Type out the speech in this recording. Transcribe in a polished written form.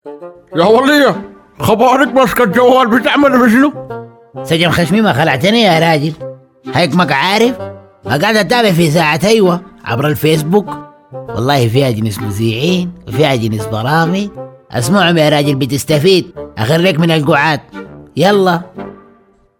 يا ولية، خبارك ماسكة الجوال بتعمل بشنو؟ سجن خشمي ما خلعتني يا راجل. هيكمك عارف قاعد اتابع في ساعة ايوه عبر الفيسبوك. والله فيها جنس مذيعين وفيها جنس برامج، اسمعهم يا راجل بتستفيد. اخريك من القعاد. يلا